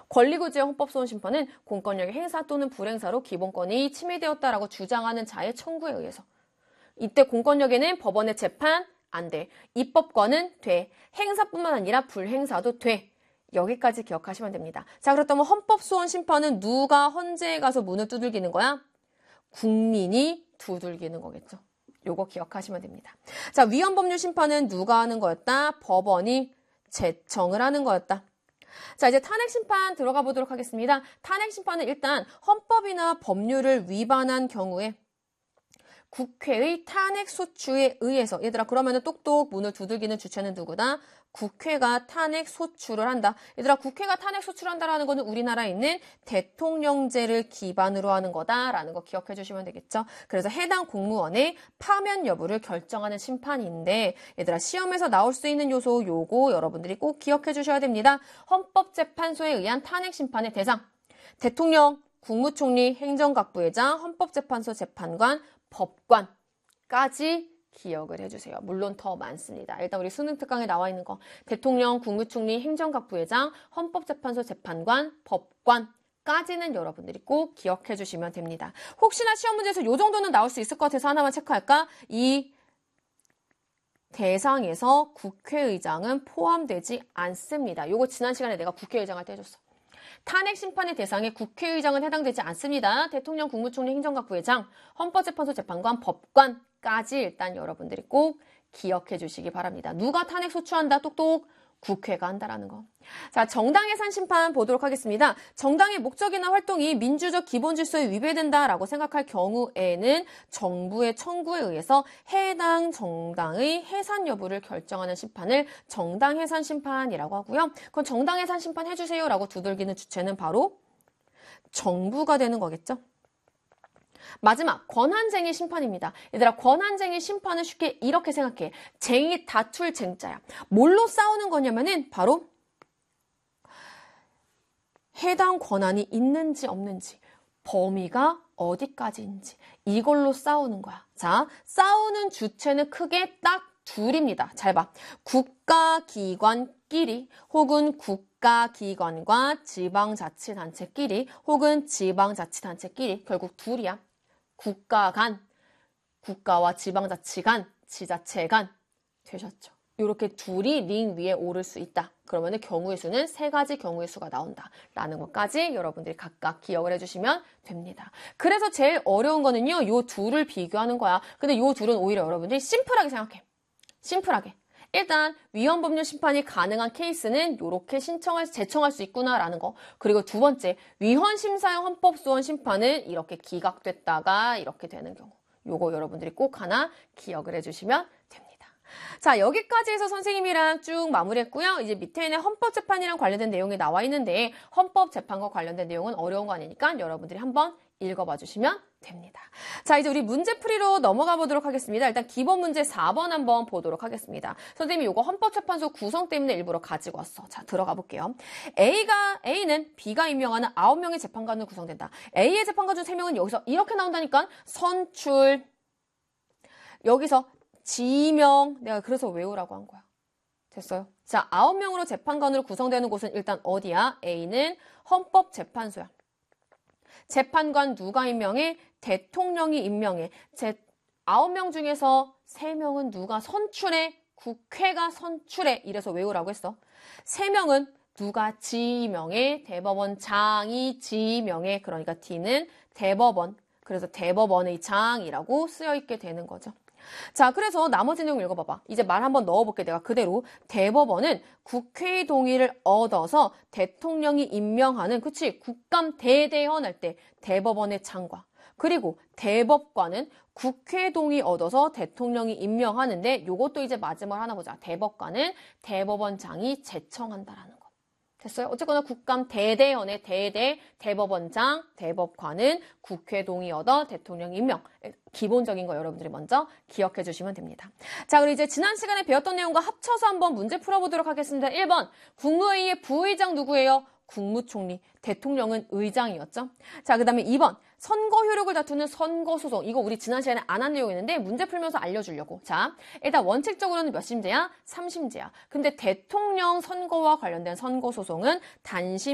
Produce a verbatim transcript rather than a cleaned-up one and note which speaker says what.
Speaker 1: 권리구제 헌법소원 심판은 공권력의 행사 또는 불행사로 기본권이 침해되었다라고 주장하는 자의 청구에 의해서. 이때 공권력에는 법원의 재판 안 돼. 입법권은 돼. 행사뿐만 아니라 불행사도 돼. 여기까지 기억하시면 됩니다. 자, 그렇다면 헌법소원 심판은 누가 헌재에 가서 문을 두들기는 거야? 국민이 두들기는 거겠죠. 요거 기억하시면 됩니다. 자, 위헌법률 심판은 누가 하는 거였다? 법원이 제청을 하는 거였다. 자, 이제 탄핵심판 들어가 보도록 하겠습니다. 탄핵심판은 일단 헌법이나 법률을 위반한 경우에 국회의 탄핵소추에 의해서, 얘들아 그러면은 똑똑 문을 두들기는 주체는 누구다? 국회가 탄핵소추를 한다. 얘들아 국회가 탄핵소추를 한다라는 거는 우리나라에 있는 대통령제를 기반으로 하는 거다라는 거 기억해 주시면 되겠죠. 그래서 해당 공무원의 파면 여부를 결정하는 심판인데, 얘들아 시험에서 나올 수 있는 요소 요거 여러분들이 꼭 기억해 주셔야 됩니다. 헌법재판소에 의한 탄핵심판의 대상, 대통령, 국무총리, 행정각부회장, 헌법재판소 재판관, 법관까지 기억을 해주세요. 물론 더 많습니다. 일단 우리 수능 특강에 나와 있는 거 대통령, 국무총리, 행정각부회장, 헌법재판소 재판관, 법관까지는 여러분들이 꼭 기억해 주시면 됩니다. 혹시나 시험 문제에서 이 정도는 나올 수 있을 것 같아서 하나만 체크할까? 이 대상에서 국회의장은 포함되지 않습니다. 요거 지난 시간에 내가 국회의장 할 때 해줬어. 탄핵심판의 대상에 국회의장은 해당되지 않습니다. 대통령, 국무총리, 행정각부회장, 헌법재판소 재판관, 법관까지 일단 여러분들이 꼭 기억해 주시기 바랍니다. 누가 탄핵 소추한다? 똑똑 국회가 한다라는 거. 자, 정당해산 심판 보도록 하겠습니다. 정당의 목적이나 활동이 민주적 기본 질서에 위배된다라고 생각할 경우에는 정부의 청구에 의해서 해당 정당의 해산 여부를 결정하는 심판을 정당해산 심판이라고 하고요. 그건 정당해산 심판 해주세요라고 두들기는 주체는 바로 정부가 되는 거겠죠. 마지막 권한쟁의 심판입니다. 얘들아 권한쟁의 심판은 쉽게 이렇게 생각해. 쟁의 다툴 쟁자야. 뭘로 싸우는 거냐면은 바로 해당 권한이 있는지 없는지, 범위가 어디까지인지 이걸로 싸우는 거야. 자, 싸우는 주체는 크게 딱 둘입니다. 잘 봐. 국가기관끼리 혹은 국가기관과 지방자치단체끼리 혹은 지방자치단체끼리 결국 둘이야. 국가 간, 국가와 지방자치 간, 지자체 간 되셨죠. 이렇게 둘이 링 위에 오를 수 있다. 그러면 경우의 수는 세 가지 경우의 수가 나온다라는 것까지 여러분들이 각각 기억을 해주시면 됩니다. 그래서 제일 어려운 거는요. 이 둘을 비교하는 거야. 근데 이 둘은 오히려 여러분들이 심플하게 생각해. 심플하게. 일단 위헌법률 심판이 가능한 케이스는 이렇게 신청할, 제청할 수 있구나라는 거. 그리고 두 번째, 위헌심사형 헌법소원 심판은 이렇게 기각됐다가 이렇게 되는 경우. 요거 여러분들이 꼭 하나 기억을 해주시면 됩니다. 자, 여기까지 해서 선생님이랑 쭉 마무리했고요. 이제 밑에는 헌법재판이랑 관련된 내용이 나와 있는데 헌법재판과 관련된 내용은 어려운 거 아니니까 여러분들이 한번 읽어봐 주시면 됩니다. 자, 이제 우리 문제풀이로 넘어가 보도록 하겠습니다. 일단 기본 문제 사 번 한번 보도록 하겠습니다. 선생님이 이거 헌법재판소 구성 때문에 일부러 가지고 왔어. 자, 들어가 볼게요. A가, A는 B가 임명하는 아홉 명의 재판관으로 구성된다. A의 재판관 중 세 명은 여기서 이렇게 나온다니까 선출, 여기서 지명, 내가 그래서 외우라고 한 거야. 됐어요? 자, 아홉 명으로 재판관으로 구성되는 곳은 일단 어디야? A는 헌법재판소야. 재판관 누가 임명해? 대통령이 임명해. 제 아홉 명 중에서 세 명은 누가 선출해? 국회가 선출해. 이래서 외우라고 했어. 세 명은 누가 지명해? 대법원장이 지명해. 그러니까 D는 대법원. 그래서 대법원의 장이라고 쓰여있게 되는 거죠. 자, 그래서 나머지 내용 읽어봐봐. 이제 말 한번 넣어볼게. 내가 그대로. 대법원은 국회의 동의를 얻어서 대통령이 임명하는, 그치? 국감 대대헌 할 때 대법원의 장과, 그리고 대법관은 국회 동의 얻어서 대통령이 임명하는데 요것도 이제 마지막으로 하나 보자. 대법관은 대법원장이 제청한다라는 거. 됐어요? 어쨌거나 국감 대대헌의 대대, 대법원장, 대법관은 국회 동의 얻어 대통령 임명. 기본적인 거 여러분들이 먼저 기억해 주시면 됩니다. 자, 그리고 이제 지난 시간에 배웠던 내용과 합쳐서 한번 문제 풀어보도록 하겠습니다. 일 번, 국무회의의 부의장 누구예요? 국무총리, 대통령은 의장이었죠. 자, 그 다음에 이 번, 선거 효력을 다투는 선거소송. 이거 우리 지난 시간에 안 한 내용이었는데 문제 풀면서 알려주려고. 자, 일단 원칙적으로는 몇 심제야? 삼 심제야. 근데 대통령 선거와 관련된 선거소송은 단심